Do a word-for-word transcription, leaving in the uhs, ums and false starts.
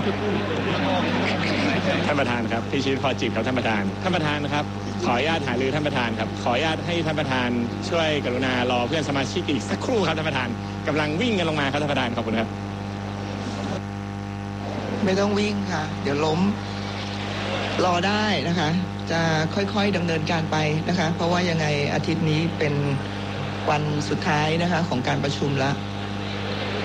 ท่านประธานครับพิชิตพอจิตครับท่านประธานท่านประธานนะครับขออนุญาตหารือท่านประธานครับขออนุญาตให้ท่านประธานช่วยกรุณารอเพื่อนสมาชิกอีกสักครู่ครับท่านประธานกำลังวิ่งกันลงมาครับท่านประธานขอบคุณครับไม่ต้องวิ่งค่ะเดี๋ยวล้มรอได้นะคะจะค่อยๆดำเนินการไปนะคะเพราะว่ายังไงอาทิตย์นี้เป็นวันสุดท้ายนะคะของการประชุมแล้ว